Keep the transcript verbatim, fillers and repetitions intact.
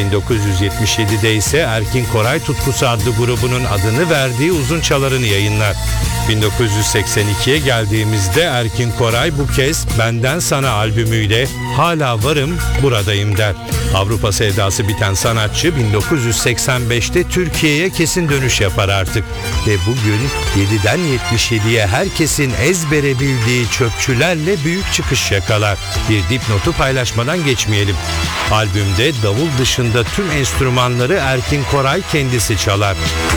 bin dokuz yüz yetmiş yedide ise Erkin Koray Tutkusu adlı grubunun adını verdiği uzun çalarını yayınlar. bin dokuz yüz seksen ikiye geldiğimizde Erkin Koray bu kez Benden Sana albümüyle Hala Varım Buradayım der. Avrupa sevdası biten sanatçı bin dokuz yüz seksen beşte Türkiye'ye kesin dönüş yapar artık. Ve bugün yediden yetmiş yediye herkesin ezbere bildiği Çöpçülerle büyük çıkış yakalar. Bir dipnotu paylaşmadan geçmeyelim. Albümde davul dışında tüm enstrümanları Erkin Koray kendisi çalar.